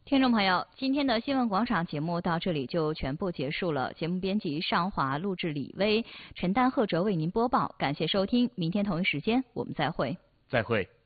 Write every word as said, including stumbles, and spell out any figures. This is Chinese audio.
听众朋友，今天的新闻广场节目到这里就全部结束了。节目编辑尚华，录制李薇，陈丹、贺哲为您播报。感谢收听，明天同一时间我们再会。 再会。